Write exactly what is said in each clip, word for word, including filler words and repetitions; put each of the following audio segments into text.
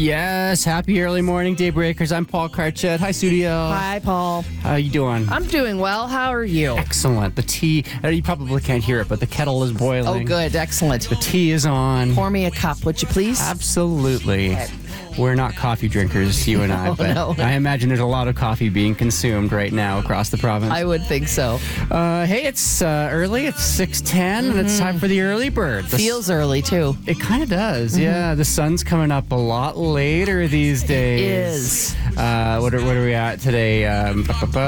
Yes, happy early morning, Daybreakers. I'm Paul Karchet. Hi, studio. Hi, Paul. How you doing? I'm doing well. How are you? Excellent. The tea, uh, you probably can't hear it, but the kettle is boiling. Oh, good. Excellent. The tea is on. Pour me a cup, would you please? Absolutely. We're not coffee drinkers, you and I, No, but no. I imagine there's a lot of coffee being consumed right now across the province. I would think so. Uh, hey, it's uh, early. It's six ten, and it's time for the early bird. The Feels early, too. It kind of does, yeah. The sun's coming up a lot later these days. is. Uh, what, are, what are we at today? Um,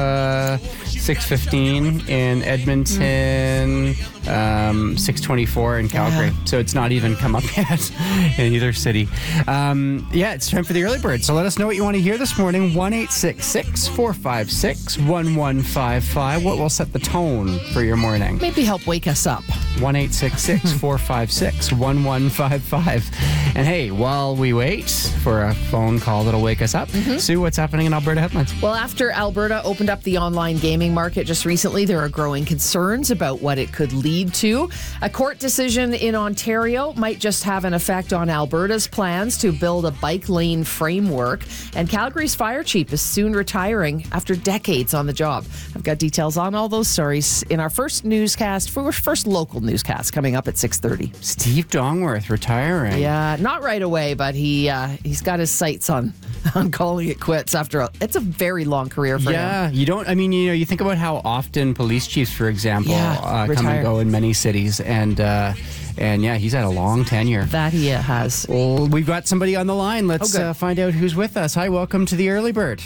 six fifteen in Edmonton, um, six twenty-four in Calgary. Yeah. So it's not even come up yet in either city. Um, yeah, it's time for the early bird. So let us know what you want to hear this morning. one eight six six, four five six, one one five five. What will set the tone for your morning? Maybe help wake us up. one eight six six, four five six, one one five five. And hey, while we wait for a phone call that'll wake us up, Sue, what's happening in Alberta headlines? Well, after Alberta opened up the online gaming market just recently, there are growing concerns about what it could lead to. A court decision in Ontario might just have an effect on Alberta's plans to build a bike lane framework. And Calgary's fire chief is soon retiring after decades on the job. I've got details on all those stories in our first newscast, for our first local newscast coming up at six thirty. Steve Dongworth retiring. Yeah, not right away, but he uh, he's got his sights on on calling it quits after a, it's a very long career for him. Yeah, you don't, I mean, you know, you think about how often police chiefs, for example, Yeah, uh, come retire. and go in many cities. And, uh, and yeah, he's had a long tenure. That he has. Well, we've got somebody on the line. Let's Oh, good. uh, find out who's with us. Hi, welcome to the Early Bird.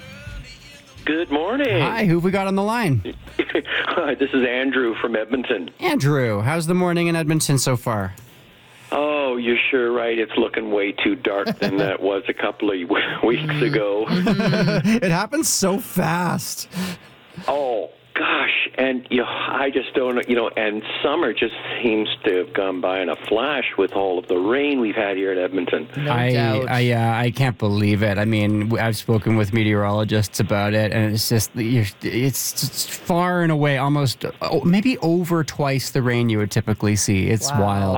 Good morning. Hi, who have we got on the line? Hi, this is Andrew from Edmonton. Andrew, how's the morning in Edmonton so far? Oh, you're sure right. It's looking way too dark than that was a couple of weeks ago. It happens so fast. Oh, gosh. And, you know, I just don't, you know, and summer just seems to have gone by in a flash with all of the rain we've had here in Edmonton. No I, doubt. I, uh, I can't believe it. I mean, I've spoken with meteorologists about it, and it's just, you're, it's just far and away almost, oh, maybe over twice the rain you would typically see. It's Wow. wild.